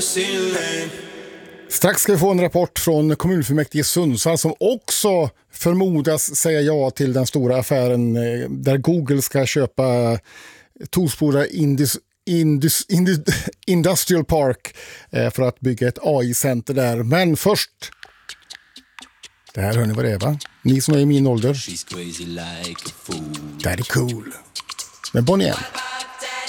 Strax ska vi få en rapport från kommunfullmäktige Sundsvall som också förmodas säga ja till den stora affären där Google ska köpa Torsboda Industrial Park för att bygga ett AI-center där. Men först, det här hör ni vad det är, va? Ni som är i min ålder. Det här är cool. Men Bonnie M.